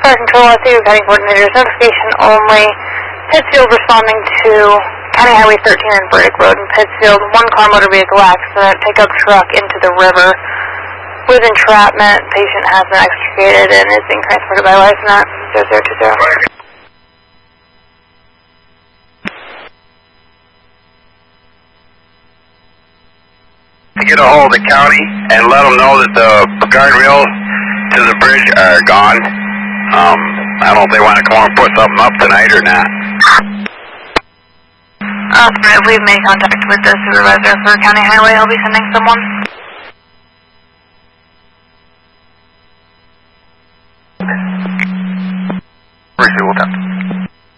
Fire Control, Oswego County Coordinators, notification only. Pittsfield responding to County Highway 13 and Burdick Road in Pittsfield. One car motor vehicle accident, pickup truck into the river with entrapment. Patient has been extricated and is being transported by LifeNet 0020. To get a hold of the county and let them know that the guardrails to the bridge are gone. I don't know if they want to come and put something up tonight or not. We've made contact with the supervisor for County Highway. He'll be sending someone.